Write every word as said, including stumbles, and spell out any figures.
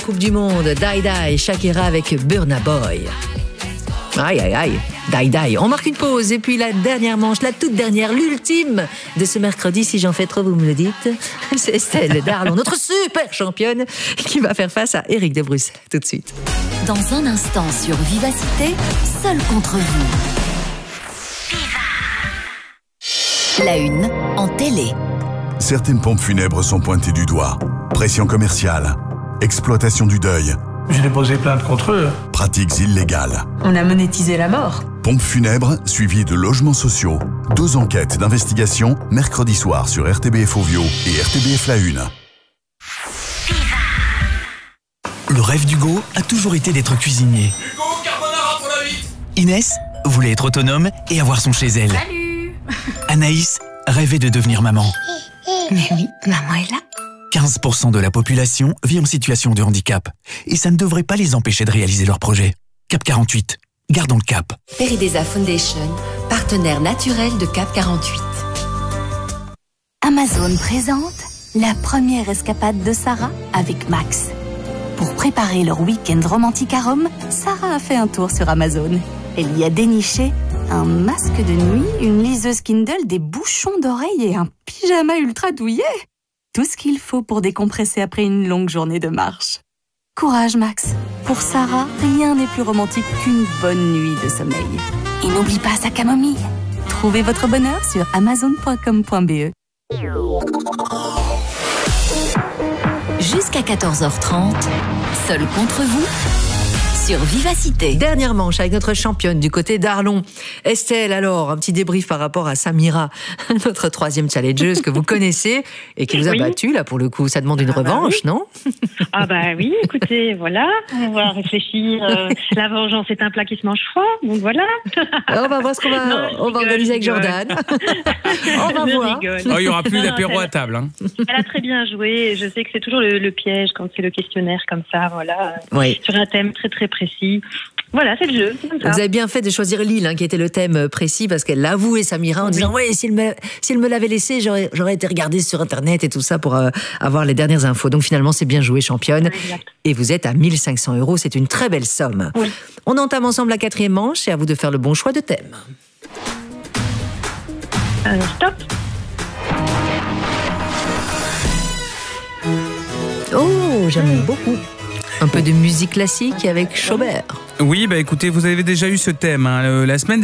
Coupe du Monde, Die Die, Shakira avec Burna Boy. Aïe, aïe, aïe, Die Die. On marque une pause et puis la dernière manche, la toute dernière, l'ultime de ce mercredi. Si j'en fais trop, vous me le dites. C'est Estelle Darlon, notre super championne, qui va faire face à Eric de Bruxelles tout de suite. Dans un instant sur Vivacité, seul contre vous. La une en télé. Certaines pompes funèbres sont pointées du doigt. Pression commerciale, exploitation du deuil. J'ai déposé plainte contre eux. Pratiques illégales. On a monétisé la mort. Pompes funèbres suivies de logements sociaux. Deux enquêtes d'investigation mercredi soir sur R T B F Ovio et R T B F La Une. Le rêve d'Hugo a toujours été d'être cuisinier. Hugo, carbonara pour la vie. Inès voulait être autonome et avoir son chez elle. Salut. Anaïs rêvait de devenir maman. Mais oui, maman est là. quinze pour cent de la population vit en situation de handicap. Et ça ne devrait pas les empêcher de réaliser leurs projets. Cap quarante-huit. Gardons le cap. Peridesa Foundation, partenaire naturel de Cap quarante-huit. Amazon présente la première escapade de Sarah avec Max. Pour préparer leur week-end romantique à Rome, Sarah a fait un tour sur Amazon. Elle y a déniché un masque de nuit, une liseuse Kindle, des bouchons d'oreilles et un pyjama ultra douillet. Tout ce qu'il faut pour décompresser après une longue journée de marche. Courage, Max. Pour Sarah, rien n'est plus romantique qu'une bonne nuit de sommeil. Et n'oublie pas sa camomille. Trouvez votre bonheur sur amazon point com point b e. Jusqu'à quatorze heures trente, seul contre vous, sur Vivacité. Dernière manche avec notre championne du côté d'Arlon. Estelle, alors, un petit débrief par rapport à Samira, notre troisième challengeuse que vous connaissez et qui vous a oui. battu, là, pour le coup. Ça demande une Ah revanche, bah oui. non? Ah bah oui, écoutez, voilà, on va réfléchir. Euh, la vengeance est un plat qui se mange froid, donc voilà. On va voir ce qu'on va, Non, on va rigole, organiser avec rigole. Jordan. On va Je voir. rigole. Oh, il n'y aura plus Non, d'apéro non, à table. Hein. Elle a très bien joué. Je sais que c'est toujours le, le piège quand c'est le questionnaire comme ça, voilà, Oui. sur un thème très très précis. Voilà, c'est le jeu. C'est comme ça. Vous avez bien fait de choisir Lille, hein, qui était le thème précis, parce qu'elle l'a avoué, Samira, en Oui. disant ouais, s'il me, s'il me l'avait laissé, j'aurais, j'aurais été regarder sur Internet et tout ça pour euh, avoir les dernières infos. Donc finalement, c'est bien joué, championne. Exact. Et vous êtes à mille cinq cents euros, c'est une très belle somme. Oui. On entame ensemble la quatrième manche et à vous de faire le bon choix de thème. Euh, stop. Oh, j'aime beaucoup. Un peu de musique classique avec Chaubert. Oui, bah écoutez, vous avez déjà eu ce thème hein, la semaine